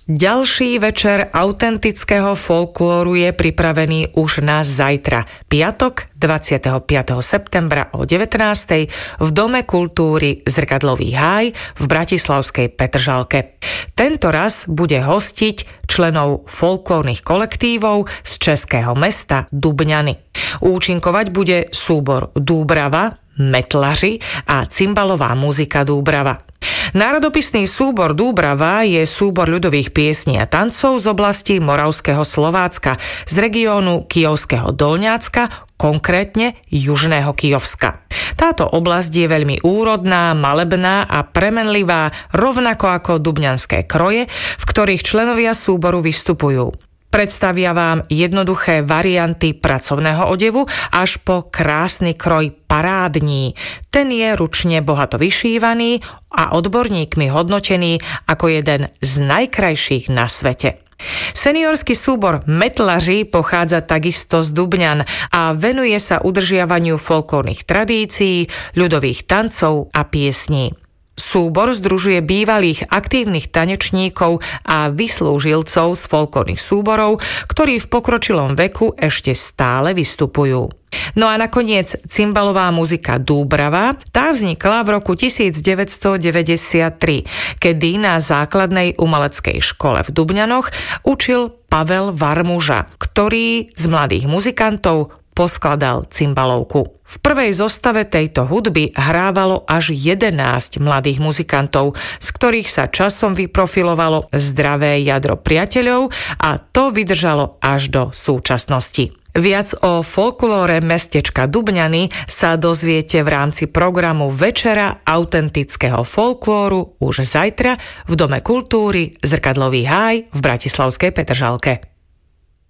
Ďalší večer autentického folklóru je pripravený už na zajtra, piatok 25. septembra o 19. v Dome kultúry Zrkadlový háj v bratislavskej Petržalke. Tento raz bude hostiť členov folklórnych kolektívov z českého mesta Dubňany. Účinkovať bude súbor Dúbrava, Metlaři a cymbalová muzika Dúbrava. Národopisný súbor Dúbrava je súbor ľudových piesní a tancov z oblasti Moravského Slovácka, z regiónu Kyjovského Dolňácka, konkrétne Južného Kyjovska. Táto oblasť je veľmi úrodná, malebná a premenlivá, rovnako ako dubňanské kroje, v ktorých členovia súboru vystupujú. Predstavia vám jednoduché varianty pracovného odevu až po krásny kroj parádní. Ten je ručne bohato vyšívaný a odborníkmi hodnotený ako jeden z najkrajších na svete. Seniorský súbor Metlaři pochádza takisto z Dubňan a venuje sa udržiavaniu folklórnych tradícií, ľudových tancov a piesní. Súbor združuje bývalých aktívnych tanečníkov a vyslúžilcov z folklórnych súborov, ktorí v pokročilom veku ešte stále vystupujú. No a nakoniec cymbalová muzika Dúbrava, tá vznikla v roku 1993, kedy na základnej umeleckej škole v Dubňanoch učil Pavel Varmuža, ktorý z mladých muzikantov poskladal cymbalovku. V prvej zostave tejto hudby hrávalo až 11 mladých muzikantov, z ktorých sa časom vyprofilovalo zdravé jadro priateľov a to vydržalo až do súčasnosti. Viac o folklóre mestečka Dubňany sa dozviete v rámci programu Večera autentického folklóru už zajtra v Dome kultúry Zrkadlový háj v bratislavskej Petržalke.